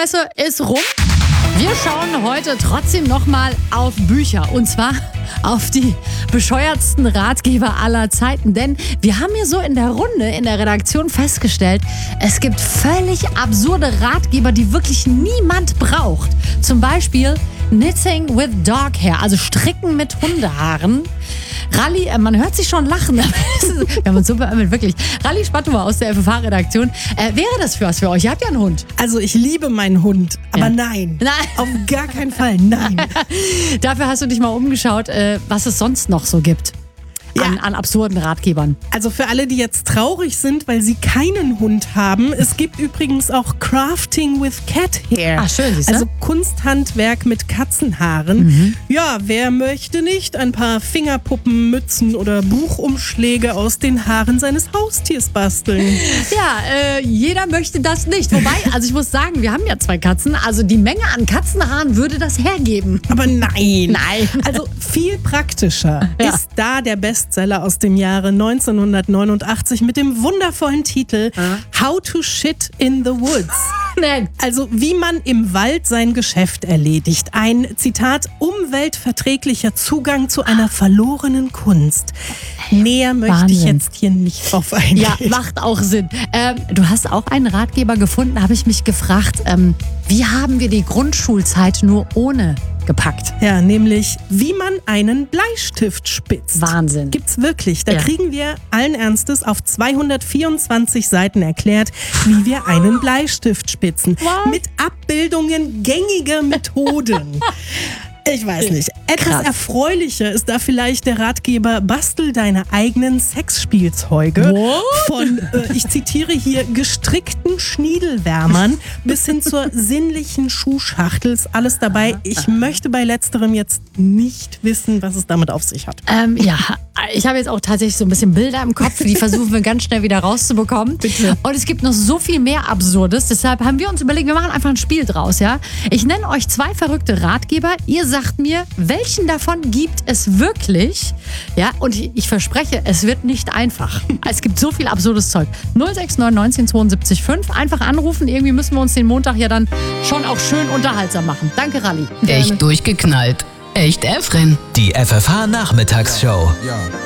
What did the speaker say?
Buchmesse ist rum. Wir schauen heute trotzdem nochmal auf Bücher. Und zwar auf die bescheuertsten Ratgeber aller Zeiten. Denn wir haben hier so in der Runde, in der Redaktion festgestellt, es gibt völlig absurde Ratgeber, die wirklich niemand braucht. Zum Beispiel Knitting with Dog Hair, also Stricken mit Hundehaaren. Ralli, man hört sich schon lachen. Wir haben uns super wirklich. Ralli Spattower aus der FFH-Redaktion. Wäre das für was für euch? Ihr habt ja einen Hund. Also ich liebe meinen Hund, aber nein. Auf gar keinen Fall, nein. Dafür hast du dich mal umgeschaut, was es sonst noch so gibt. An absurden Ratgebern. Also für alle, die jetzt traurig sind, weil sie keinen Hund haben, es gibt übrigens auch Crafting with Cat Hair. Ach schön, siehst du? Also Kunsthandwerk mit Katzenhaaren. Ja, wer möchte nicht ein paar Fingerpuppen, Mützen oder Buchumschläge aus den Haaren seines Haustiers basteln? Ja, jeder möchte das nicht. Wobei, also ich muss sagen, wir haben ja 2 Katzen, also die Menge an Katzenhaaren würde das hergeben. Aber nein. Nein. Also viel praktischer ist da der Bestseller aus dem Jahre 1989 mit dem wundervollen Titel How to Shit in the Woods. Nein. Also wie man im Wald sein Geschäft erledigt. Ein, Zitat, umweltverträglicher Zugang zu einer verlorenen Kunst. Näher möchte ich jetzt hier nicht drauf eingehen. Ja, macht auch Sinn. Du hast auch einen Ratgeber gefunden, habe ich mich gefragt, wie haben wir die Grundschulzeit nur ohne gepackt? Ja, nämlich wie man einen Bleistift spitzt. Wahnsinn. Gibt's wirklich. Da kriegen wir allen Ernstes auf 224 Seiten erklärt, wie wir einen Bleistift spitzen. Mit Abbildungen gängiger Methoden. Ich weiß nicht. Etwas erfreulicher ist da vielleicht der Ratgeber Bastel deine eigenen Sexspielzeuge. Von, ich zitiere hier, gestrickten Schniedelwärmern bis hin zur sinnlichen Schuhschachtel. Ist alles dabei. Ich möchte bei letzterem jetzt nicht wissen, was es damit auf sich hat. Ja, ich habe jetzt auch tatsächlich so ein bisschen Bilder im Kopf, die versuchen wir ganz schnell wieder rauszubekommen. Bitte. Und es gibt noch so viel mehr Absurdes, deshalb haben wir uns überlegt, wir machen einfach ein Spiel draus, ja? Ich nenne euch 2 verrückte Ratgeber, ihr sagt mir, welchen davon gibt es wirklich? Ja, und ich verspreche, es wird nicht einfach. Es gibt so viel absurdes Zeug. 069 19 72 5, einfach anrufen, irgendwie müssen wir uns den Montag ja dann schon auch schön unterhaltsam machen. Danke, Ralli. Echt durchgeknallt. Echt Efren. Die FFH-Nachmittagsshow.